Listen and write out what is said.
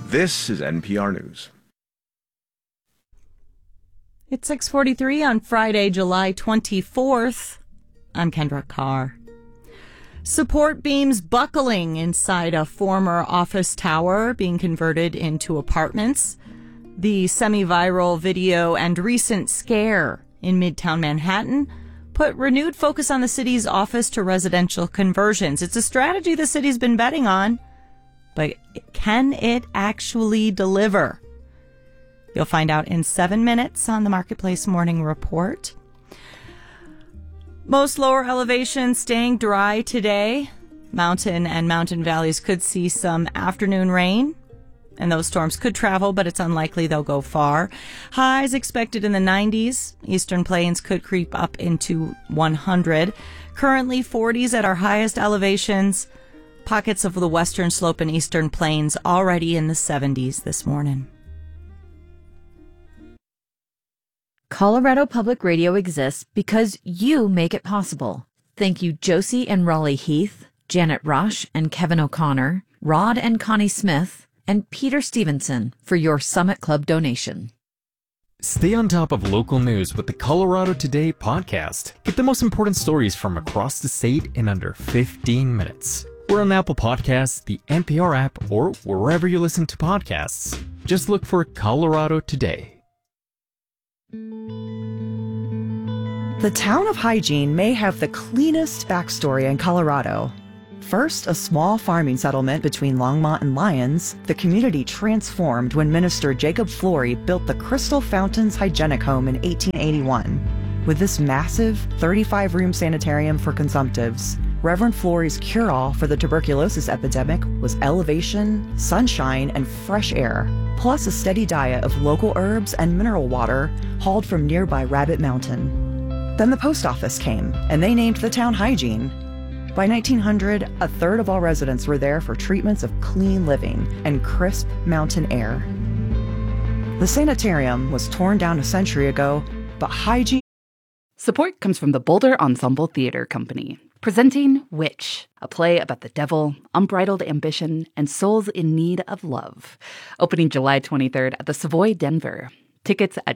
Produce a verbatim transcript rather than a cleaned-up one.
This is N P R News. It's six forty-three on Friday, July twenty-fourth. I'm Kendra Carr. Support beams buckling inside a former office tower being converted into apartments. The semi-viral video and recent scare in Midtown Manhattan put renewed focus on the city's office to residential conversions. It's a strategy the city's been betting on, but can it actually deliver? You'll find out in seven minutes on the Marketplace Morning Report. Most lower elevations staying dry today. Mountain and mountain valleys could see some afternoon rain, and those storms could travel, but it's unlikely they'll go far. Highs expected in the nineties. Eastern Plains could creep up into one hundred. Currently forties at our highest elevations. Pockets of the western slope and eastern plains already in the seventies this morning. Colorado Public Radio exists because you make it possible. Thank you, Josie and Raleigh Heath, Janet Rush and Kevin O'Connor, Rod and Connie Smith, and Peter Stevenson for your Summit Club donation. Stay on top of local news with the Colorado Today podcast. Get the most important stories from across the state in under fifteen minutes. We're on Apple Podcasts, the N P R app, or wherever you listen to podcasts. Just look for Colorado Today. The town of Hygiene may have the cleanest backstory in Colorado. First, a small farming settlement between Longmont and Lyons, the community transformed when Minister Jacob Flory built the Crystal Fountains Hygienic Home in eighteen eighty-one. With this massive thirty-five room sanitarium for consumptives, Reverend Flory's cure-all for the tuberculosis epidemic was elevation, sunshine, and fresh air, plus a steady diet of local herbs and mineral water hauled from nearby Rabbit Mountain. Then the post office came, and they named the town Hygiene. By nineteen hundred, a third of all residents were there for treatments of clean living and crisp mountain air. The sanitarium was torn down a century ago, but Hygiene... Support comes from the Boulder Ensemble Theater Company, presenting Witch, a play about the devil, unbridled ambition, and souls in need of love. Opening July twenty-third at the Savoy Denver. Tickets at